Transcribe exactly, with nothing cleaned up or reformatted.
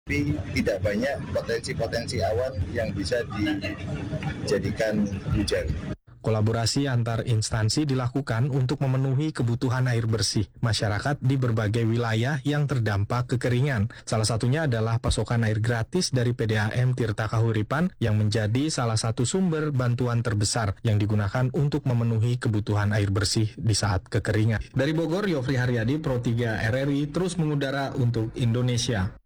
tapi tidak banyak potensi-potensi awan yang bisa dijadikan hujan. Kolaborasi antar instansi dilakukan untuk memenuhi kebutuhan air bersih masyarakat di berbagai wilayah yang terdampak kekeringan. Salah satunya adalah pasokan air gratis dari P D A M Tirta Kahuripan yang menjadi salah satu sumber bantuan terbesar yang digunakan untuk memenuhi kebutuhan air bersih di saat kekeringan. Dari Bogor, Yofri Haryadi, Pro tiga R R I, terus mengudara untuk Indonesia.